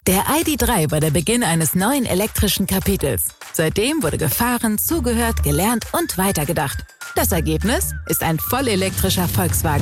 Der ID.3 war der Beginn eines neuen elektrischen Kapitels. Seitdem wurde gefahren, zugehört, gelernt und weitergedacht. Das Ergebnis ist ein vollelektrischer Volkswagen